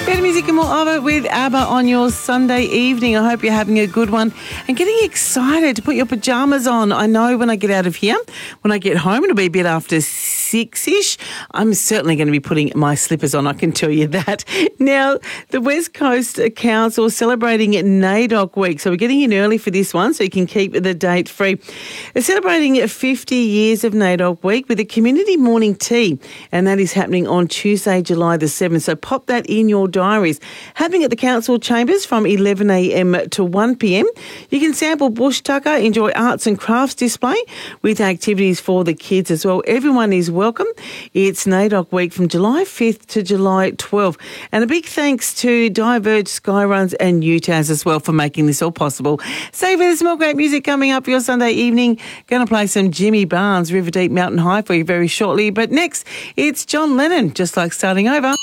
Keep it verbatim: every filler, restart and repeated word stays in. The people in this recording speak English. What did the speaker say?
Better music and more of it with ABBA on your Sunday evening. I hope you're having a good one and getting excited to put your pyjamas on. I know when I get out of here, when I get home, it'll be a bit after six-ish. I'm certainly going to be putting my slippers on, I can tell you that. Now, the West Coast Council celebrating NAIDOC Week. So we're getting in early for this one so you can keep the date free. They're celebrating fifty years of NAIDOC Week with a community morning tea, and that is happening on Tuesday, July the seventh. So pop that in your diaries. Happening at the council chambers from eleven a.m. to one p.m. You can sample bush tucker, enjoy arts and crafts display with activities for the kids as well. Everyone is welcome. It's NAIDOC Week from July fifth to July twelfth. And a big thanks to Diverge, Skyruns and U T A S as well for making this all possible. Stay with us, more great music coming up your Sunday evening. Going to play some Jimmy Barnes, River Deep Mountain High for you very shortly. But next, it's John Lennon, Just Like Starting Over.